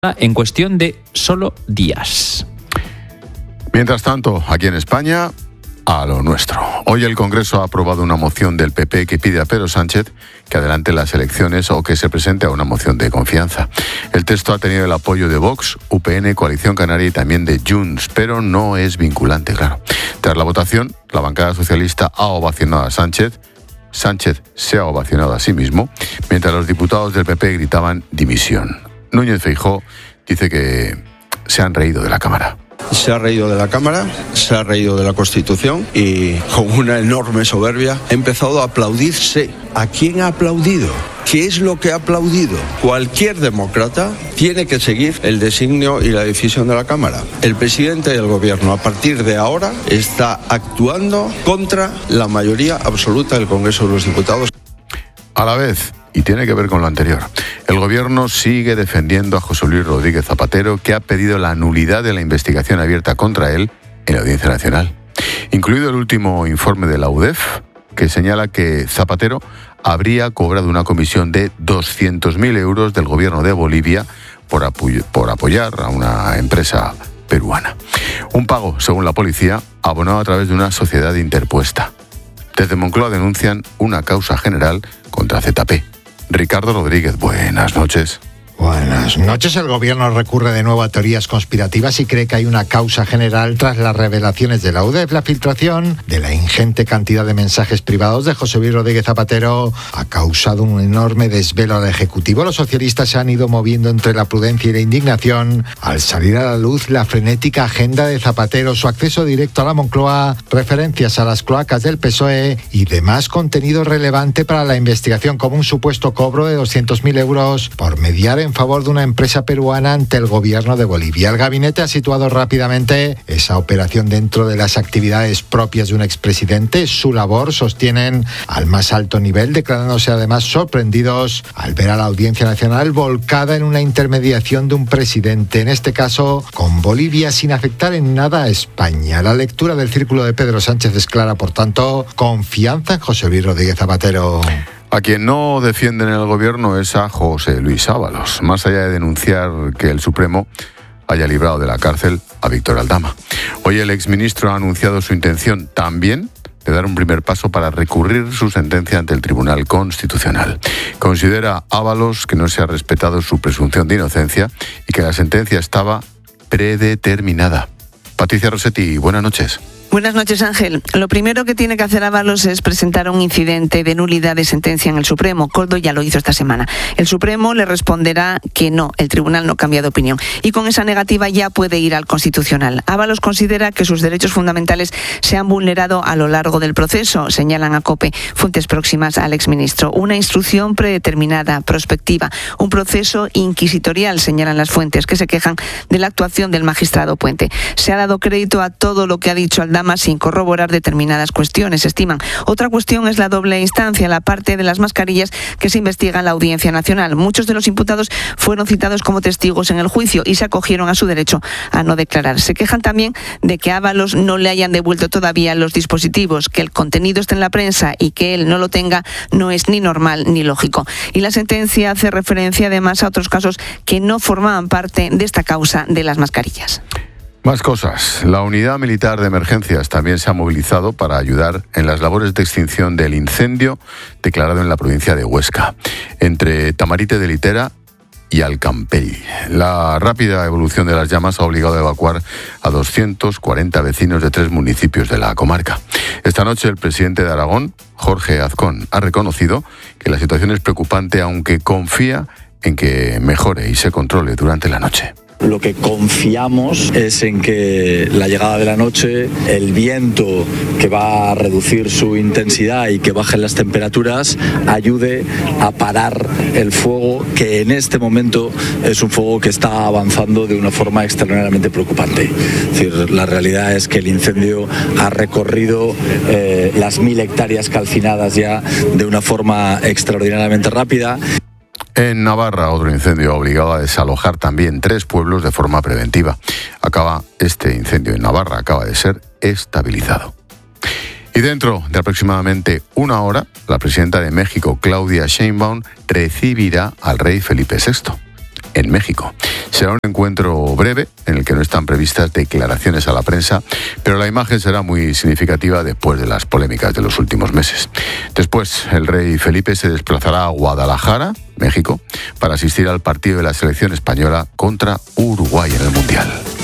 en cuestión de solo días. Mientras tanto, aquí en España, a lo nuestro. Hoy el Congreso ha aprobado una moción del PP que pide a Pedro Sánchez que adelante las elecciones o que se presente a una moción de confianza. El texto ha tenido el apoyo de Vox, UPN, Coalición Canaria y también de Junts, pero no es vinculante, claro. Tras la votación, la bancada socialista ha ovacionado a Sánchez. Sánchez se ha ovacionado a sí mismo, mientras los diputados del PP gritaban dimisión. Núñez Feijóo dice que se han reído de la Cámara. Se ha reído de la Cámara, se ha reído de la Constitución y con una enorme soberbia ha empezado a aplaudirse. ¿A quién ha aplaudido? ¿Qué es lo que ha aplaudido? Cualquier demócrata tiene que seguir el designio y la decisión de la Cámara. El presidente del Gobierno, a partir de ahora, está actuando contra la mayoría absoluta del Congreso de los Diputados. A la vez, y tiene que ver con lo anterior, el Gobierno sigue defendiendo a José Luis Rodríguez Zapatero, que ha pedido la nulidad de la investigación abierta contra él en la Audiencia Nacional. Incluido el último informe de la UDEF, que señala que Zapatero habría cobrado una comisión de 200.000 euros del Gobierno de Bolivia por apoyar a una empresa peruana. Un pago, según la policía, abonado a través de una sociedad interpuesta. Desde Moncloa denuncian una causa general contra ZP. Ricardo Rodríguez, buenas noches. Buenas noches. El Gobierno recurre de nuevo a teorías conspirativas y cree que hay una causa general tras las revelaciones de la UDEF. La filtración de la ingente cantidad de mensajes privados de José Luis Rodríguez Zapatero ha causado un enorme desvelo al Ejecutivo. Los socialistas se han ido moviendo entre la prudencia y la indignación al salir a la luz la frenética agenda de Zapatero, su acceso directo a la Moncloa, referencias a las cloacas del PSOE y demás contenido relevante para la investigación, como un supuesto cobro de 200.000 euros por mediar en favor de una empresa peruana ante el Gobierno de Bolivia. El gabinete ha situado rápidamente esa operación dentro de las actividades propias de un expresidente. Su labor sostienen al más alto nivel, declarándose además sorprendidos al ver a la Audiencia Nacional volcada en una intermediación de un presidente, en este caso con Bolivia, sin afectar en nada a España. La lectura del círculo de Pedro Sánchez es clara, por tanto, confianza en José Luis Rodríguez Zapatero. A quien no defienden en el Gobierno es a José Luis Ábalos, más allá de denunciar que el Supremo haya librado de la cárcel a Víctor Aldama. Hoy el exministro ha anunciado su intención también de dar un primer paso para recurrir su sentencia ante el Tribunal Constitucional. Considera Ábalos que no se ha respetado su presunción de inocencia y que la sentencia estaba predeterminada. Patricia Rossetti, buenas noches. Buenas noches, Ángel. Lo primero que tiene que hacer Ábalos es presentar un incidente de nulidad de sentencia en el Supremo. Coldo ya lo hizo esta semana. El Supremo le responderá que no, el tribunal no cambia de opinión. Y con esa negativa ya puede ir al Constitucional. Ábalos considera que sus derechos fundamentales se han vulnerado a lo largo del proceso, señalan a COPE fuentes próximas al exministro. Una instrucción predeterminada, prospectiva, un proceso inquisitorial, señalan las fuentes que se quejan de la actuación del magistrado Puente. Se ha dado crédito a todo lo que ha dicho Aldama sin corroborar determinadas cuestiones, estiman. Otra cuestión es la doble instancia, la parte de las mascarillas que se investiga en la Audiencia Nacional. Muchos de los imputados fueron citados como testigos en el juicio y se acogieron a su derecho a no declarar. Se quejan también de que a Ábalos no le hayan devuelto todavía los dispositivos, que el contenido esté en la prensa y que él no lo tenga no es ni normal ni lógico. Y la sentencia hace referencia además a otros casos que no formaban parte de esta causa de las mascarillas. Más cosas. La Unidad Militar de Emergencias también se ha movilizado para ayudar en las labores de extinción del incendio declarado en la provincia de Huesca, entre Tamarite de Litera y Alcampell. La rápida evolución de las llamas ha obligado a evacuar a 240 vecinos de 3 municipios de la comarca. Esta noche el presidente de Aragón, Jorge Azcón, ha reconocido que la situación es preocupante, aunque confía en que mejore y se controle durante la noche. Lo que confiamos es en que la llegada de la noche, el viento que va a reducir su intensidad y que bajen las temperaturas, ayude a parar el fuego, que en este momento es un fuego que está avanzando de una forma extraordinariamente preocupante. Es decir, la realidad es que el incendio ha recorrido las 1.000 hectáreas calcinadas ya de una forma extraordinariamente rápida. En Navarra, otro incendio ha obligado a desalojar también 3 pueblos de forma preventiva. Este incendio en Navarra acaba de ser estabilizado. Y dentro de aproximadamente una hora, la presidenta de México, Claudia Sheinbaum, recibirá al rey Felipe VI. en México. Será un encuentro breve en el que no están previstas declaraciones a la prensa, pero la imagen será muy significativa después de las polémicas de los últimos meses. Después, el rey Felipe se desplazará a Guadalajara, México, para asistir al partido de la selección española contra Uruguay en el Mundial.